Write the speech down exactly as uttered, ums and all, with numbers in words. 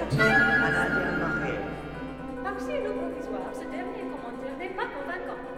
à l'intérieur. Par chez le provisoire, ce dernier commentaire n'est pas convaincant.